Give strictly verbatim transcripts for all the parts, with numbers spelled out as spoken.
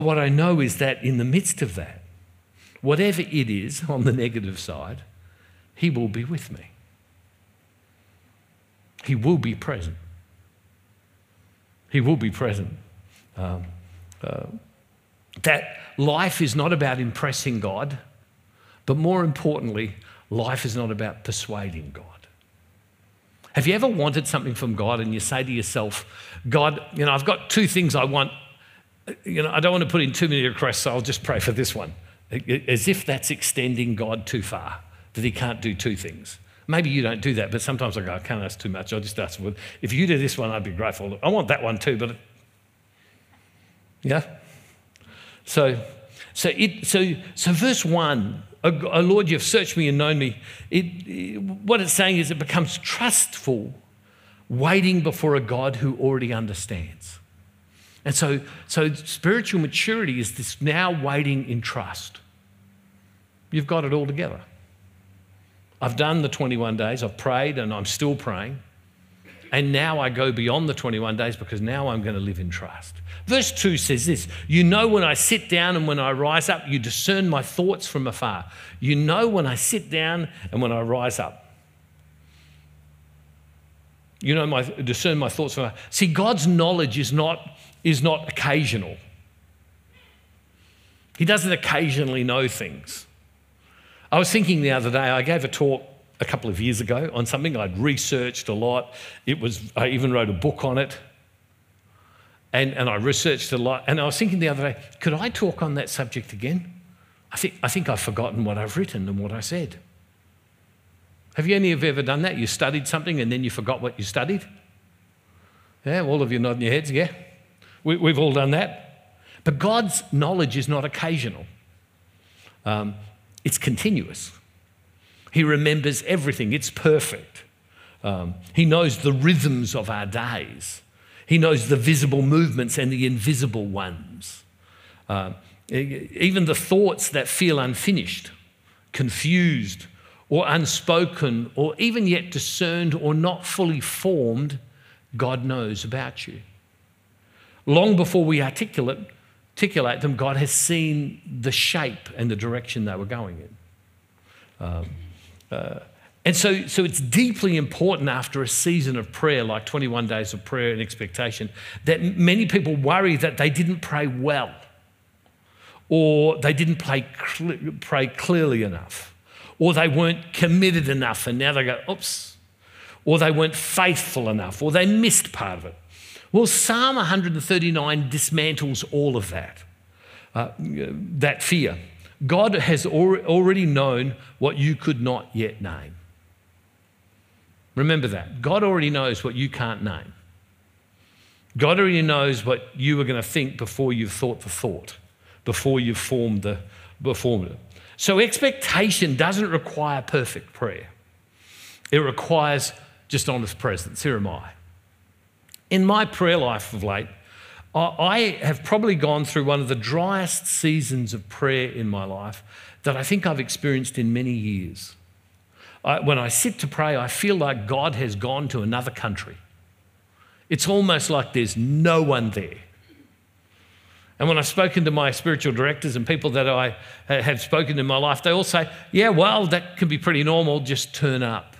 what I know is that in the midst of that, whatever it is on the negative side, he will be with me. He will be present. He will be present. Um, uh, that life is not about impressing God, but more importantly, life is not about persuading God. Have you ever wanted something from God and you say to yourself, God, you know, I've got two things I want. You know, I don't want to put in too many requests, so I'll just pray for this one. As if that's extending God too far, that he can't do two things. Maybe you don't do that, but sometimes I go, I can't ask too much. I'll just ask for, if you do this one, I'd be grateful. I want that one too, but yeah. So, so it, so, so verse one, oh Lord, you've searched me and known me. It, it, what it's saying is it becomes trustful, waiting before a God who already understands. And so, so spiritual maturity is this now waiting in trust. You've got it all together. I've done the twenty-one days, I've prayed and I'm still praying. And now I go beyond the twenty-one days because now I'm going to live in trust. Verse two says this, you know when I sit down and when I rise up, you discern my thoughts from afar. You know when I sit down and when I rise up. You know, my discern my thoughts from afar. See, God's knowledge is not, is not occasional. He doesn't occasionally know things. I was thinking the other day, I gave a talk a couple of years ago on something I'd researched a lot. It was, I even wrote a book on it. And, and I researched a lot. And I was thinking the other day, could I talk on that subject again? I think, I think I've forgotten what I've written and what I said. Have you any of you ever done that? You studied something and then you forgot what you studied? Yeah, all of you nodding your heads, yeah. We, we've all done that. But God's knowledge is not occasional. Um, it's continuous. He remembers everything. It's perfect. Um, he knows the rhythms of our days. He knows the visible movements and the invisible ones. Uh, even the thoughts that feel unfinished, confused, or unspoken, or even yet discerned or not fully formed, God knows about you. Long before we articulate, articulate them, God has seen the shape and the direction they were going in. Um, uh, and so, so it's deeply important after a season of prayer, like twenty-one days of prayer and expectation, that many people worry that they didn't pray well or they didn't pray, pray clearly enough or they weren't committed enough and now they go, oops, or they weren't faithful enough or they missed part of it. Well, Psalm one thirty-nine dismantles all of that, uh, that fear. God has al- already known what you could not yet name. Remember that. God already knows what you can't name. God already knows what you were going to think before you've thought the thought, before you've formed the before it. So expectation doesn't require perfect prayer. It requires just honest presence. Here am I. In my prayer life of late, I have probably gone through one of the driest seasons of prayer in my life that I think I've experienced in many years. I, when I sit to pray, I feel like God has gone to another country. It's almost like there's no one there. And when I've spoken to my spiritual directors and people that I have spoken in my life, they all say, yeah, well, that can be pretty normal, just turn up.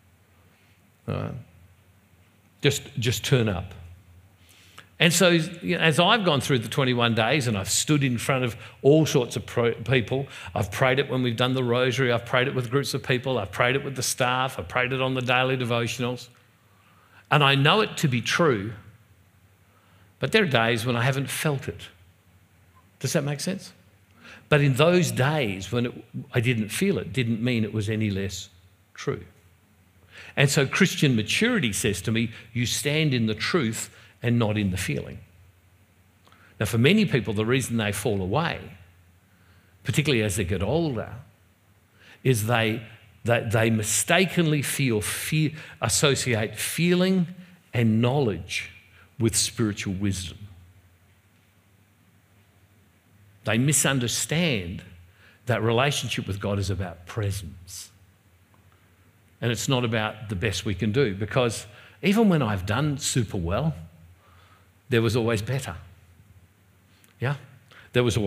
Uh, just, just turn up. And so you know, as I've gone through the twenty-one days and I've stood in front of all sorts of pro- people, I've prayed it when we've done the rosary, I've prayed it with groups of people, I've prayed it with the staff, I've prayed it on the daily devotionals. And I know it to be true, but there are days when I haven't felt it. Does that make sense? But in those days when it, I didn't feel it, didn't mean it was any less true. And so Christian maturity says to me, you stand in the truth and not in the feeling. Now, for many people, the reason they fall away, particularly as they get older, is they, they, they mistakenly feel, fear, associate feeling and knowledge with spiritual wisdom. They misunderstand that relationship with God is about presence. And it's not about the best we can do, because even when I've done super well, there was always better. Yeah? There was a